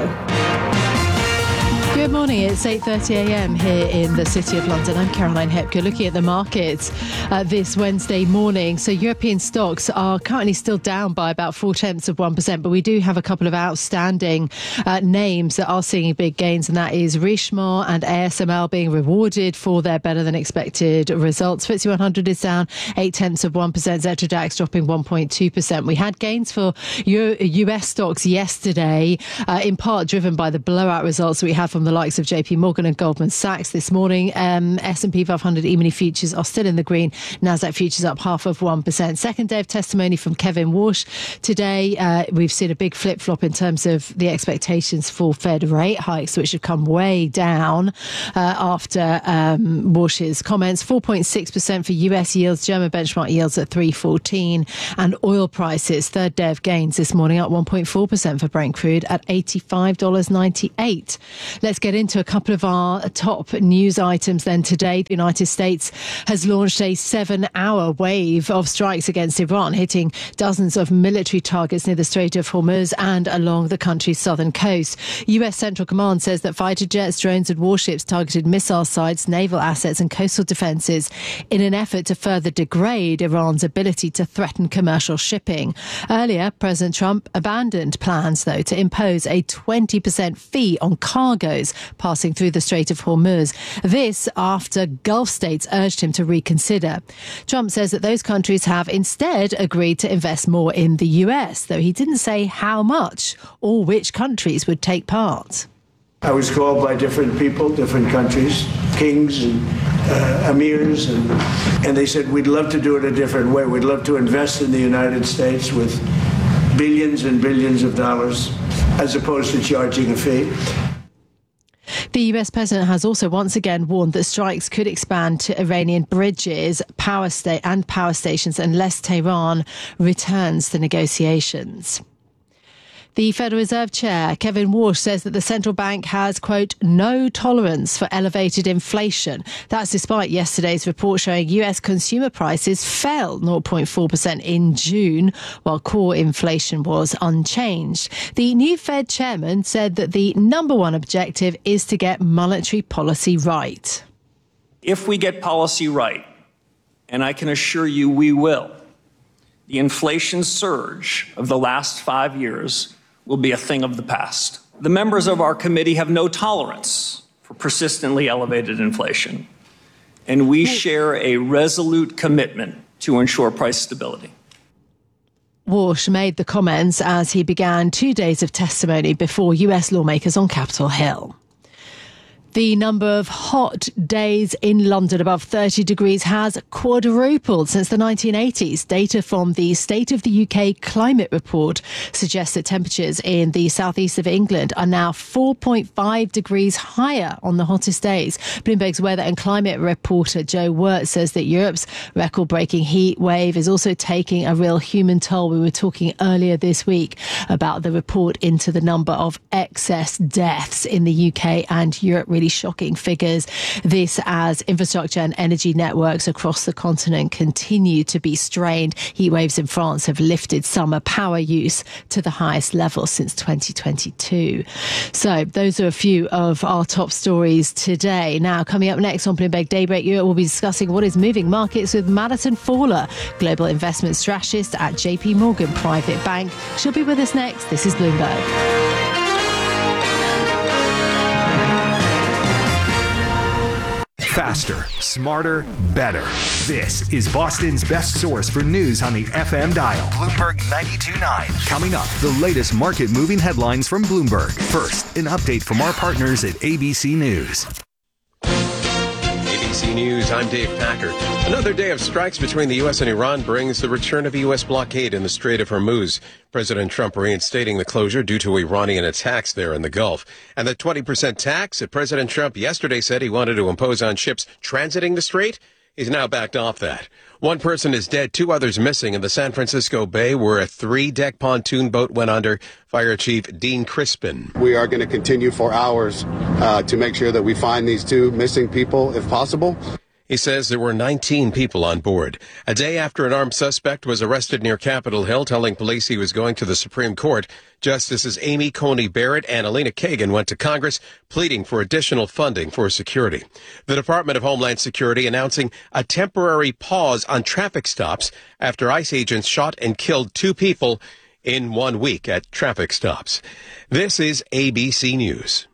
Good morning, it's 8:30am here in the City of London. I'm Caroline Hepker looking at the markets this Wednesday morning. So European stocks are currently still down by about 0.4%, but we do have a couple of outstanding names that are seeing big gains, and that is Richemont and ASML being rewarded for their better than expected results. FTSE 100 is down 0.8%, Xetra DAX dropping 1.2%. We had gains for US stocks yesterday, in part driven by the blowout results that we had from the likes of JP Morgan and Goldman Sachs this morning. S&P 500 E-mini futures are still in the green. Nasdaq futures up 0.5%. Second day of testimony from Kevin Warsh today. We've seen a big flip-flop in terms of the expectations for Fed rate hikes, which have come way down after Warsh's comments. 4.6% for US yields, German benchmark yields at 3.14, and oil prices, third day of gains this morning, up 1.4% for Brent crude at $85.98. Let's get into a couple of our top news items then today. The United States has launched a 7-hour wave of strikes against Iran, hitting dozens of military targets near the Strait of Hormuz and along the country's southern coast. US Central Command says that fighter jets, drones and warships targeted missile sites, naval assets and coastal defences in an effort to further degrade Iran's ability to threaten commercial shipping. Earlier, President Trump abandoned plans, though, to impose a 20% fee on cargoes passing through the Strait of Hormuz. This after Gulf states urged him to reconsider. Trump says that those countries have instead agreed to invest more in the US, though he didn't say how much or which countries would take part. I was called by different people, different countries, kings and emirs, and they said, we'd love to do it a different way. We'd love to invest in the United States with billions and billions of dollars as opposed to charging a fee. The US president has also once again warned that strikes could expand to Iranian bridges, power stations unless Tehran returns the negotiations. The Federal Reserve Chair, Kevin Warsh, says that the central bank has, quote, no tolerance for elevated inflation. That's despite yesterday's report showing US consumer prices fell 0.4% in June, while core inflation was unchanged. The new Fed chairman said that the number one objective is to get monetary policy right. If we get policy right, and I can assure you we will, the inflation surge of the last 5 years will be a thing of the past. The members of our committee have no tolerance for persistently elevated inflation, and we share a resolute commitment to ensure price stability. Warsh made the comments as he began 2 days of testimony before US lawmakers on Capitol Hill. The number of hot days in London above 30 degrees has quadrupled since the 1980s. Data from the State of the UK Climate Report suggests that temperatures in the southeast of England are now 4.5 degrees higher on the hottest days. Bloomberg's weather and climate reporter Joe Wirt says that Europe's record-breaking heat wave is also taking a real human toll. We were talking earlier this week about the report into the number of excess deaths in the UK and Europe. Really shocking figures. This as infrastructure and energy networks across the continent continue to be strained. Heat waves in France have lifted summer power use to the highest level since 2022. So those are a few of our top stories today. Now, coming up next on Bloomberg Daybreak Europe, we'll be discussing what is moving markets with Madison Fowler, global investment strategist at JP Morgan Private Bank. She'll be with us next. This is Bloomberg. Faster, smarter, better. This is Boston's best source for news on the FM dial. Bloomberg 92.9. Coming up, the latest market-moving headlines from Bloomberg. First, an update from our partners at ABC News. ABC News, I'm Dave Packer. Another day of strikes between the U.S. and Iran brings the return of a U.S. blockade in the Strait of Hormuz. President Trump reinstating the closure due to Iranian attacks there in the Gulf. And the 20% tax that President Trump yesterday said he wanted to impose on ships transiting the strait, he's now backed off that. One person is dead, 2 others missing in the San Francisco Bay where a 3-deck pontoon boat went under. Fire Chief Dean Crispin. We are going to continue for hours to make sure that we find these 2 missing people if possible. He says there were 19 people on board. A day after an armed suspect was arrested near Capitol Hill, telling police he was going to the Supreme Court, Justices Amy Coney Barrett and Elena Kagan went to Congress pleading for additional funding for security. The Department of Homeland Security announcing a temporary pause on traffic stops after ICE agents shot and killed 2 people in 1 week at traffic stops. This is ABC News.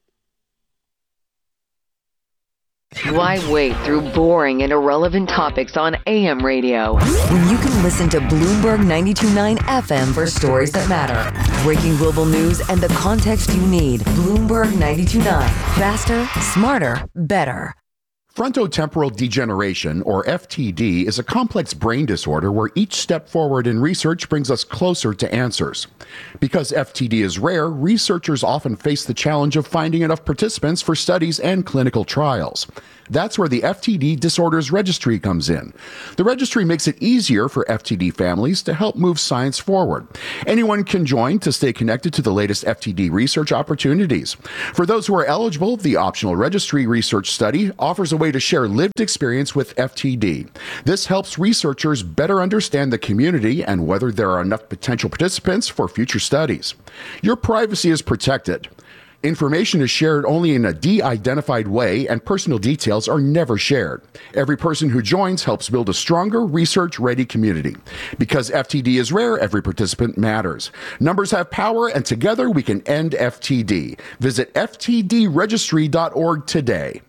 Why wait through boring and irrelevant topics on AM radio when you can listen to Bloomberg 92.9 FM for stories that matter? Breaking global news and the context you need. Bloomberg 92.9. Faster, smarter, better. Frontotemporal degeneration, or FTD, is a complex brain disorder where each step forward in research brings us closer to answers. Because FTD is rare, researchers often face the challenge of finding enough participants for studies and clinical trials. That's where the FTD Disorders Registry comes in. The registry makes it easier for FTD families to help move science forward. Anyone can join to stay connected to the latest FTD research opportunities. For those who are eligible, the optional registry research study offers a way to share lived experience with FTD. This helps researchers better understand the community and whether there are enough potential participants for future studies. Your privacy is protected. Information is shared only in a de-identified way, and personal details are never shared. Every person who joins helps build a stronger, research-ready community. Because FTD is rare, every participant matters. Numbers have power, and together we can end FTD. Visit ftdregistry.org today.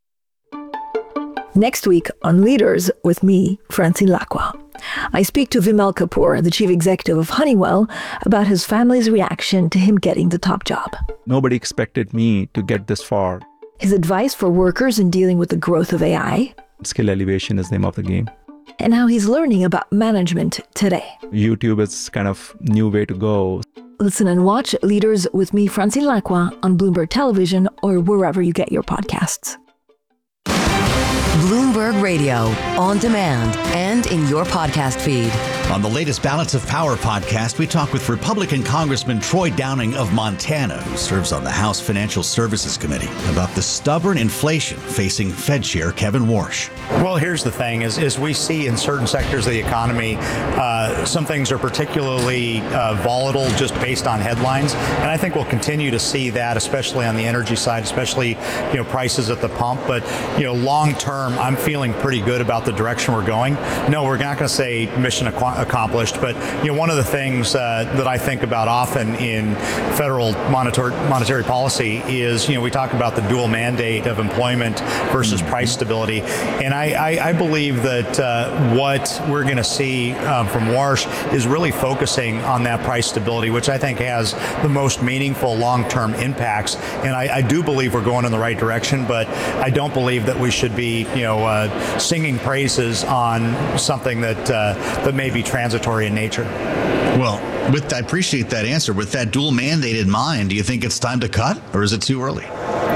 Next week on Leaders with me, Francine Lacqua. I speak to Vimal Kapoor, the chief executive of Honeywell, about his family's reaction to him getting the top job. Nobody expected me to get this far. His advice for workers in dealing with the growth of AI. Skill elevation is the name of the game. And how he's learning about management today. YouTube is kind of new way to go. Listen and watch Leaders with me, Francine Lacqua, on Bloomberg Television or wherever you get your podcasts. Bloomberg Radio, on demand, and in your podcast feed. On the latest Balance of Power podcast, we talk with Republican Congressman Troy Downing of Montana, who serves on the House Financial Services Committee, about the stubborn inflation facing Fed Chair Kevin Warsh. Well, here's the thing, is we see in certain sectors of the economy, some things are particularly volatile just based on headlines. And I think we'll continue to see that, especially on the energy side, especially, prices at the pump. But, long term, I'm feeling pretty good about the direction we're going. No, we're not going to say mission accomplished, but one of the things that I think about often in federal monetary policy is we talk about the dual mandate of employment versus price stability, and I believe that what we're going to see from Warsh is really focusing on that price stability, which I think has the most meaningful long-term impacts. And I do believe we're going in the right direction, but I don't believe that we should be singing praises on something that may be transitory in nature. Well, I appreciate that answer. With that dual mandate in mind, do you think it's time to cut, or is it too early?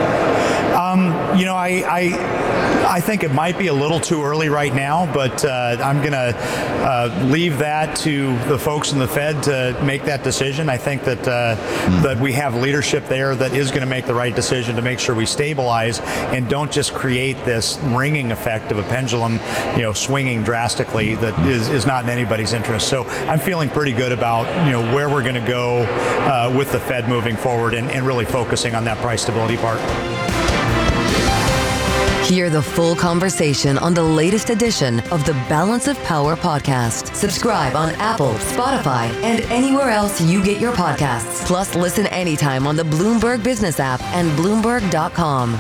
I think it might be a little too early right now, but I'm going to leave that to the folks in the Fed to make that decision. I think that that we have leadership there that is going to make the right decision to make sure we stabilize and don't just create this ringing effect of a pendulum, swinging drastically that is not in anybody's interest. So I'm feeling pretty good about where we're going to go with the Fed moving forward and really focusing on that price stability part. Hear the full conversation on the latest edition of the Balance of Power podcast. Subscribe on Apple, Spotify, and anywhere else you get your podcasts. Plus, listen anytime on the Bloomberg Business app and Bloomberg.com.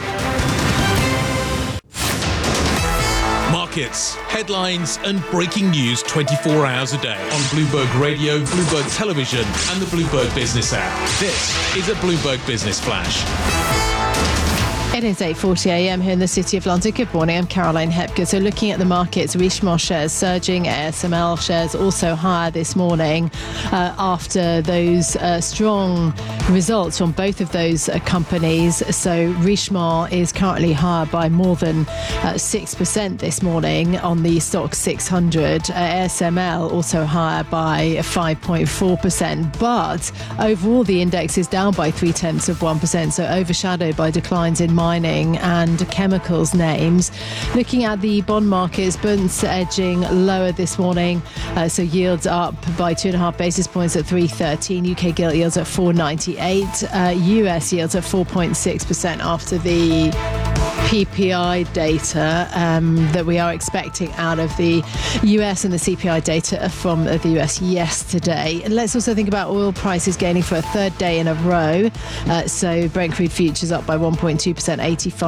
Markets, headlines, and breaking news 24 hours a day on Bloomberg Radio, Bloomberg Television, and the Bloomberg Business app. This is a Bloomberg Business Flash. It is 8:40am here in the City of London. Good morning, I'm Caroline Hepker. So looking at the markets, Richemont shares surging, ASML shares also higher this morning after those strong results from both of those companies. So Richemont is currently higher by more than 6% this morning on the stock 600. ASML also higher by 5.4%. But overall, the index is down by 0.3%, so overshadowed by declines in mining and chemicals names. Looking at the bond markets, Bunds edging lower this morning, so yields up by 2.5 basis points at 3.13. UK gilt yields at 4.98. US yields at 4.6% after the PPI data that we are expecting out of the US and the CPI data from the US yesterday. And let's also think about oil prices gaining for a third day in a row. So Brent crude futures up by 1.2%,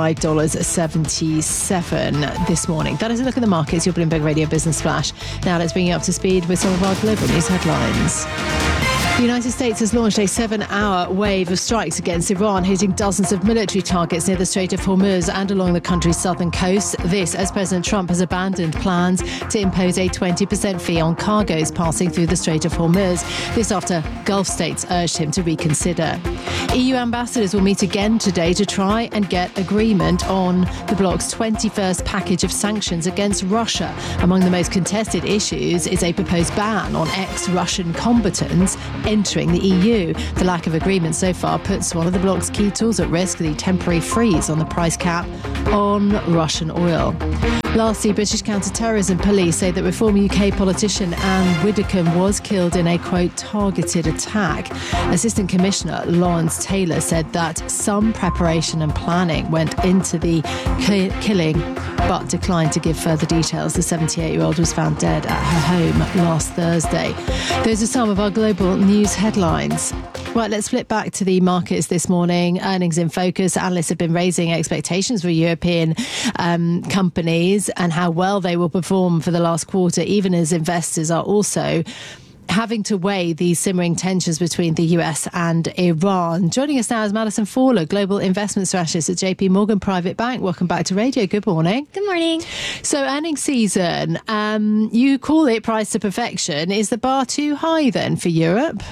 $85.77 this morning. That is a look at the markets, your Bloomberg Radio Business Flash. Now let's bring you up to speed with some of our global news headlines. The United States has launched a 7-hour wave of strikes against Iran, hitting dozens of military targets near the Strait of Hormuz and along the country's southern coast. This as President Trump has abandoned plans to impose a 20% fee on cargoes passing through the Strait of Hormuz. This after Gulf states urged him to reconsider. EU ambassadors will meet again today to try and get agreement on the bloc's 21st package of sanctions against Russia. Among the most contested issues is a proposed ban on ex-Russian combatants entering the EU. The lack of agreement so far puts one of the bloc's key tools at risk, the temporary freeze on the price cap on Russian oil. Lastly, British counter-terrorism police say that Reform UK politician Anne Widdecombe was killed in a, quote, targeted attack. Assistant Commissioner Lawrence Taylor said that some preparation and planning went into the killing, but declined to give further details. The 78-year-old was found dead at her home last Thursday. Those are some of our global news headlines. Right, let's flip back to the markets this morning. Earnings in focus. Analysts have been raising expectations for European companies and how well they will perform for the last quarter, even as investors are also having to weigh these simmering tensions between the US and Iran. Joining us now is Madison Fowler, Global Investment Strategist at JP Morgan Private Bank. Welcome back to radio. Good morning. Good morning. So earnings season, you call it price to perfection. Is the bar too high then for Europe?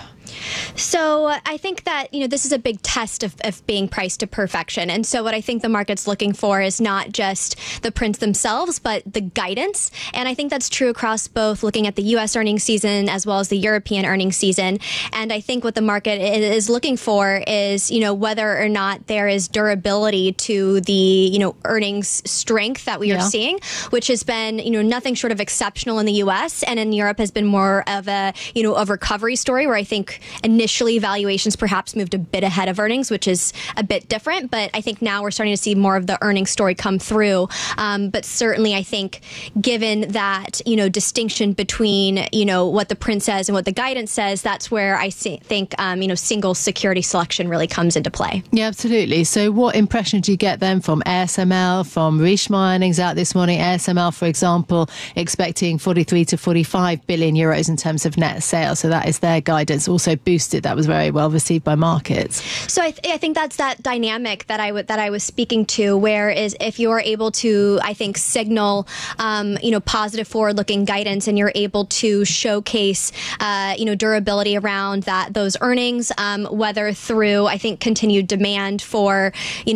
So I think that, this is a big test of being priced to perfection. And so what I think the market's looking for is not just the prints themselves, but the guidance. And I think that's true across both looking at the U.S. earnings season as well as the European earnings season. And I think what the market is looking for is, whether or not there is durability to the, earnings strength that we are seeing, which has been, nothing short of exceptional in the U.S. and in Europe has been more of a, a recovery story where I think initially valuations perhaps moved a bit ahead of earnings, which is a bit different. But I think now we're starting to see more of the earnings story come through. But certainly I think given that, distinction between, what the print says and what the guidance says, that's where I think, single security selection really comes into play. Yeah, absolutely. So what impression do you get then from ASML, from Richemont earnings out this morning? ASML, for example, expecting 43 to 45 billion euros in terms of net sales. So that is their guidance. Also boosted. That was very well received by markets. So I think that's that dynamic that I was speaking to, where is if you're able to, I think, signal, positive forward-looking guidance, and you're able to showcase, durability around those earnings, whether through, I think, continued demand for,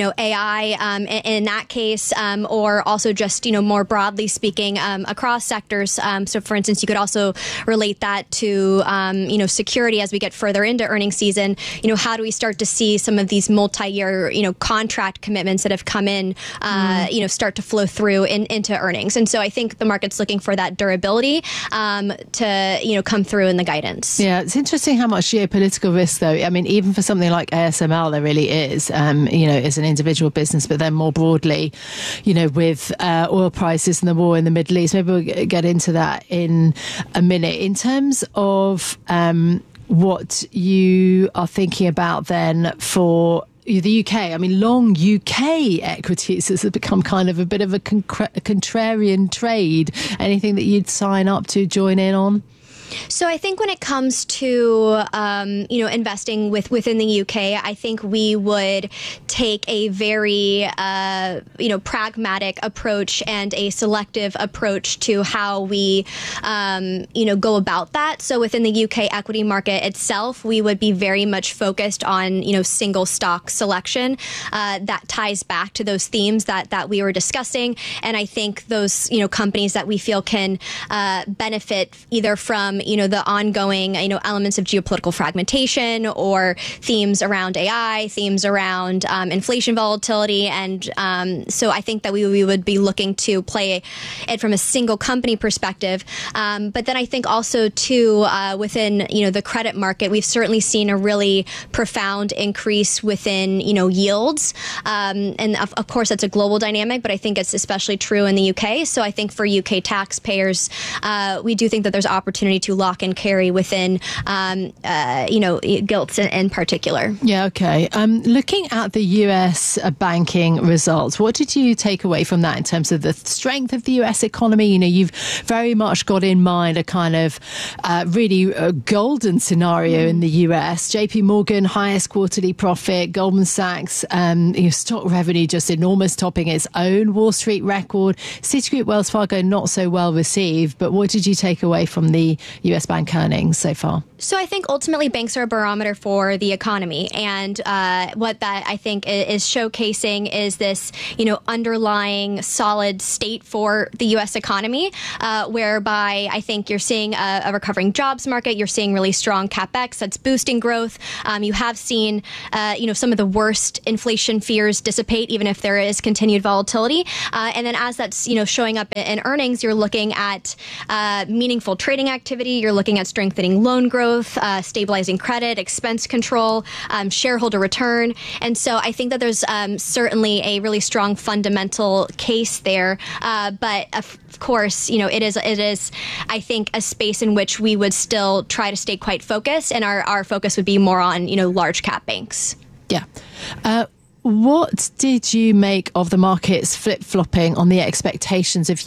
AI in that case, or also just, more broadly speaking, across sectors. So, for instance, you could also relate that to, security as we get further into earnings season. How do we start to see some of these multi-year, contract commitments that have come in, start to flow through into earnings? And so I think the market's looking for that durability to, come through in the guidance. Yeah, it's interesting how much geopolitical risk, though. I mean, even for something like ASML, there really is, as an individual business, but then more broadly, with oil prices and the war in the Middle East. Maybe we'll get into that in a minute. In terms of what you are thinking about then for the UK, I mean, long UK equities has become kind of a bit of a contrarian trade. Anything that you'd sign up to, join in on? So I think when it comes to, investing within the UK, I think we would take a very, pragmatic approach and a selective approach to how we, go about that. So within the UK equity market itself, we would be very much focused on, single stock selection that ties back to those themes that we were discussing. And I think those, companies that we feel can benefit either from, the ongoing, elements of geopolitical fragmentation or themes around AI, themes around inflation volatility. And so I think that we would be looking to play it from a single company perspective. But then I think also too, within, the credit market, we've certainly seen a really profound increase within, yields. And of course, that's a global dynamic, but I think it's especially true in the UK. So I think for UK taxpayers, we do think that there's opportunity to lock and carry within, gilts in particular. Yeah, okay. Looking at the US banking results, what did you take away from that in terms of the strength of the US economy? You've very much got in mind a kind of really golden scenario in the US. JP Morgan, highest quarterly profit. Goldman Sachs, stock revenue just enormous, topping its own Wall Street record. Citigroup, Wells Fargo, not so well received. But what did you take away from the US bank earnings so far? So I think ultimately banks are a barometer for the economy. And what that I think is showcasing is this, underlying solid state for the U.S. economy, whereby I think you're seeing a recovering jobs market. You're seeing really strong CapEx that's boosting growth. You have seen, some of the worst inflation fears dissipate, even if there is continued volatility. And then as that's, showing up in earnings, you're looking at meaningful trading activity. You're looking at strengthening loan growth, stabilizing credit, expense control, shareholder return. And so I think that there's certainly a really strong fundamental case there. But of course, it is, I think, a space in which we would still try to stay quite focused. And our focus would be more on, large cap banks. Yeah. What did you make of the markets flip-flopping on the expectations of